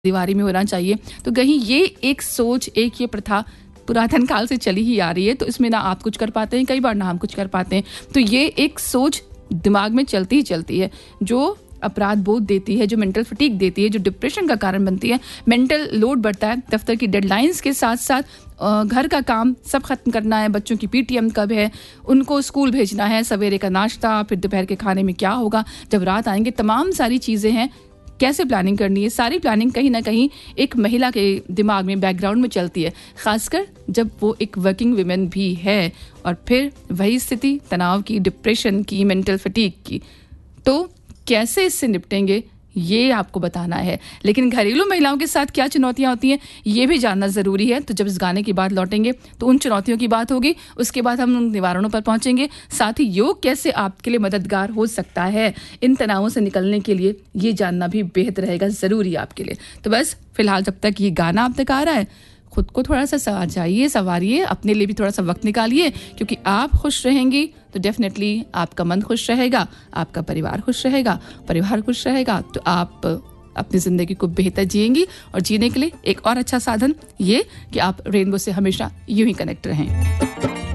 दीवारी में होना चाहिए। तो कहीं ये एक सोच, एक ये प्रथा पुरातन काल से चली ही आ रही है, तो इसमें ना आप कुछ कर पाते हैं, कई बार ना हम कुछ कर पाते हैं। तो ये एक सोच दिमाग में चलती ही चलती है, जो अपराध बोध देती है, जो मेंटल फटीग देती है, जो डिप्रेशन का कारण बनती है। मेंटल लोड बढ़ता है, दफ्तर की डेडलाइंस के साथ साथ घर का काम सब खत्म करना है, बच्चों की पीटीएम कब है, उनको स्कूल भेजना है, सवेरे का नाश्ता, फिर दोपहर के खाने में क्या होगा, जब रात आएंगे, तमाम सारी चीज़ें हैं, कैसे प्लानिंग करनी है। सारी प्लानिंग कहीं ना कहीं एक महिला के दिमाग में, बैकग्राउंड में चलती है, खासकर जब वो एक वर्किंग वुमेन भी है। और फिर वही स्थिति तनाव की, डिप्रेशन की, मेंटल फटीग की। तो कैसे इससे निपटेंगे ये आपको बताना है। लेकिन घरेलू महिलाओं के साथ क्या चुनौतियां होती हैं ये भी जानना ज़रूरी है। तो जब इस गाने की बात लौटेंगे तो उन चुनौतियों की बात होगी, उसके बाद हम उन निवारणों पर पहुंचेंगे। साथ ही योग कैसे आपके लिए मददगार हो सकता है इन तनावों से निकलने के लिए, ये जानना भी बेहद रहेगा, ज़रूरी आपके लिए। तो बस फिलहाल जब तक ये गाना आप तक आ रहा है, खुद को थोड़ा सा संवारिए, अपने लिए भी थोड़ा सा वक्त निकालिए, क्योंकि आप खुश रहेंगी तो डेफिनेटली आपका मन खुश रहेगा, आपका परिवार खुश रहेगा, परिवार खुश रहेगा तो आप अपनी ज़िंदगी को बेहतर जिएंगी। और जीने के लिए एक और अच्छा साधन ये कि आप रेनबो से हमेशा यूं ही कनेक्ट रहें।